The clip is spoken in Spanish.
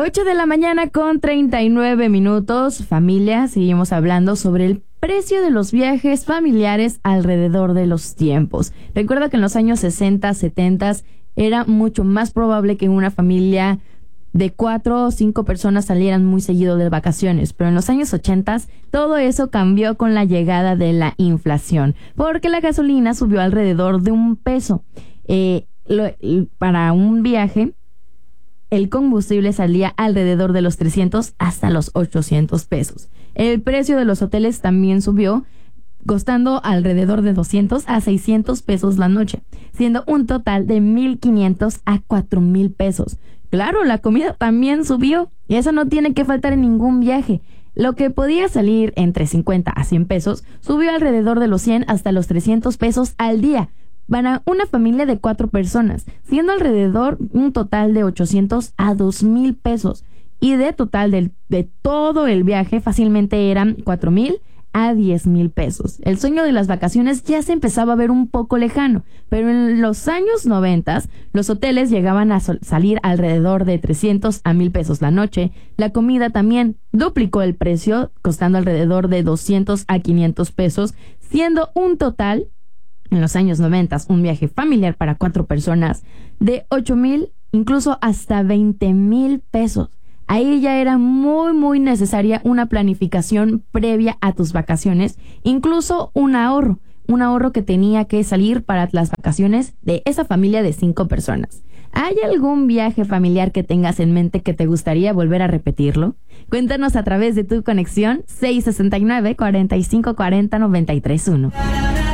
8 de la mañana con 39 minutos. Familia, seguimos hablando sobre el precio de los viajes familiares alrededor de los tiempos. Recuerda que en los años 60, 70 era mucho más probable que una familia de 4 o 5 personas salieran muy seguido de vacaciones, pero en los años 80 todo eso cambió con la llegada de la inflación, porque la gasolina subió alrededor de $1. Para un viaje, el combustible salía alrededor de los 300 hasta los 800 pesos. El precio de los hoteles también subió, costando alrededor de 200 a 600 pesos la noche, siendo un total de 1,500 a 4,000 pesos. Claro, la comida también subió, y eso no tiene que faltar en ningún viaje. Lo que podía salir entre 50 a 100 pesos, subió alrededor de los 100 hasta los 300 pesos al día, para una familia de 4 personas, siendo alrededor un total de 800 a 2,000 pesos. Y de total de todo el viaje fácilmente eran 4,000 a 10,000 pesos. El sueño de las vacaciones ya se empezaba a ver un poco lejano, pero en los años 90 los hoteles llegaban a salir alrededor de 300 a 1,000 pesos la noche. La comida también duplicó el precio, costando alrededor de 200 a 500 pesos, siendo un total en los años 90 un viaje familiar para 4 personas de 8,000, incluso hasta 20,000 pesos. Ahí ya era muy necesaria una planificación previa a tus vacaciones, incluso un ahorro que tenía que salir para las vacaciones de esa familia de 5 personas. ¿Hay algún viaje familiar que tengas en mente que te gustaría volver a repetirlo? Cuéntanos a través de tu conexión 669-4540-931.